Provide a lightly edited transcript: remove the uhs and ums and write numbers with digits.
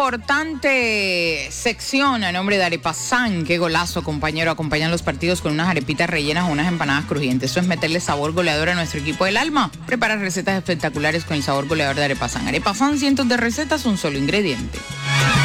importante sección a nombre de Arepazán. Qué golazo, compañero. Acompañan los partidos con unas arepitas rellenas o unas empanadas crujientes. Eso es meterle sabor goleador a nuestro equipo del alma. Prepara recetas espectaculares con el sabor goleador de Arepazán. Arepazán, cientos de recetas, un solo ingrediente.